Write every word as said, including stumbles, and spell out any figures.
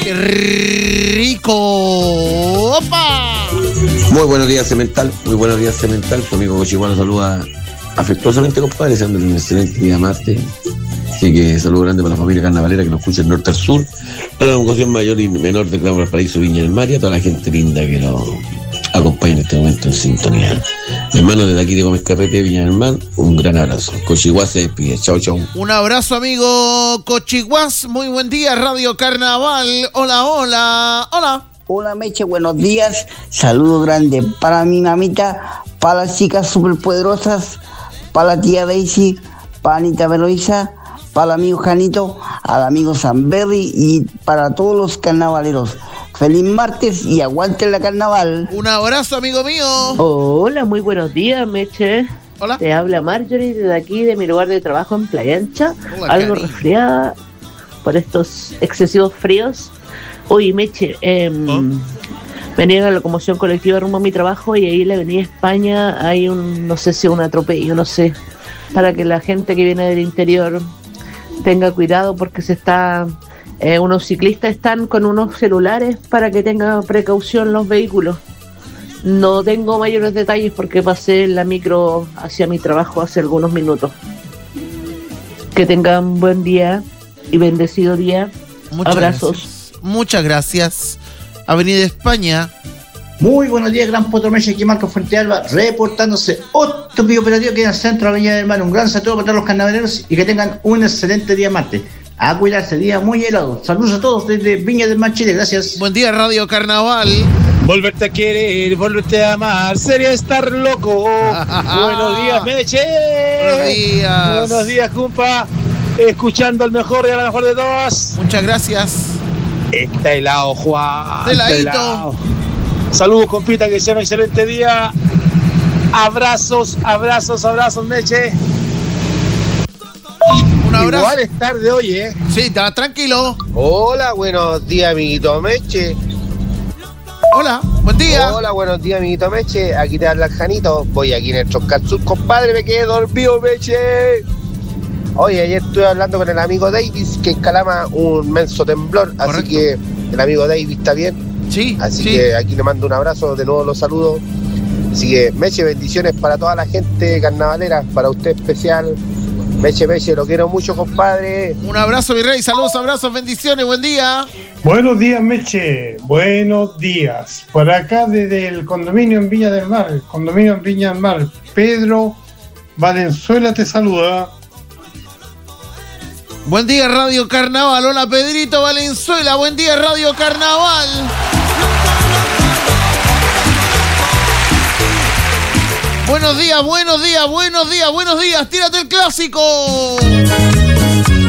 ¡Qué rico! ¡Opa! Muy buenos días, Cemental. Muy buenos días, Cemental. Tu amigo Cochihuano saluda afectuosamente, compadre, deseándole un excelente día martes. Así que saludo grande para la familia carnavalera que nos escucha del norte al sur, a la congregación mayor y menor de Clavo Valparaíso, Viña del Mar, y a toda la gente linda que nos acompaña en este momento en sintonía. Mi hermano desde aquí de Gómez Carrete, Viña del Mar, un gran abrazo. Cochihuás se despide. Chao, chao. Un abrazo, amigo Cochihuás. Muy buen día, Radio Carnaval. Hola, hola, hola. Hola, Meche, buenos días. Saludo grande para mi mamita, para las chicas superpoderosas, para la tía Daisy, para Anita Veloiza, para el amigo Janito, al amigo Samberry y para todos los carnavaleros. Feliz martes y aguante la carnaval. Un abrazo, amigo mío. Hola, muy buenos días, Meche. Hola. Te habla Marjorie desde aquí, de mi lugar de trabajo en Playa Ancha. Hola, algo cariño. resfriada por estos excesivos fríos. Oye, Meche, eh, ¿Oh? venía en la locomoción colectiva rumbo a mi trabajo y ahí en la avenida España hay un, no sé si un atropello, no sé, para que la gente que viene del interior tenga cuidado porque se está... Eh, unos ciclistas están con unos celulares para que tengan precaución los vehículos. No tengo mayores detalles porque pasé en la micro hacia mi trabajo hace algunos minutos. Que tengan buen día y bendecido día. Muchas Abrazos. Gracias. Muchas gracias. Avenida España. Muy buenos días, Gran Potro Meche, aquí Marco Fuentealba, reportándose otro video operativo que en el centro de la Viña del Mar. Un gran saludo para todos los carnavaleros y que tengan un excelente día martes. A cuidarse, día muy helado. Saludos a todos desde Viña del Mar, Chile, gracias. Buen día, Radio Carnaval. Volverte a querer, volverte a amar, sería estar loco. Buenos días, Meche. Buenos días. Buenos días, compa. Escuchando al mejor y a la mejor de todas. Muchas gracias. Está helado, Juan. De está ladito. helado. Saludos, compita, que sea un excelente día. Abrazos, abrazos, abrazos, Meche. Un abrazo. Igual es tarde hoy, ¿eh? Sí, está tranquilo. Hola, buenos días, amiguito Meche. Hola, buen día. Hola, buenos días, amiguito Meche. Aquí te habla el Janito. Voy aquí en el Choscal Sur, compadre, me quedé dormido, Meche. Oye, ayer estuve hablando con el amigo Davis, que en Calama un menso temblor. Correcto. Así que el amigo Davis está bien. Sí, Así sí. que aquí le mando un abrazo, de nuevo los saludo. Así que, Meche, bendiciones para toda la gente carnavalera, para usted especial. Meche, Meche, lo quiero mucho, compadre. Un abrazo, mi rey. Saludos, abrazos, bendiciones. Buen día. Buenos días, Meche. Buenos días. Por acá desde el condominio en Viña del Mar, el condominio en Viña del Mar, Pedro Valenzuela te saluda. Buen día, Radio Carnaval. Hola, Pedrito Valenzuela. Buen día, Radio Carnaval. Buenos días, buenos días, buenos días, buenos días. Tírate el clásico.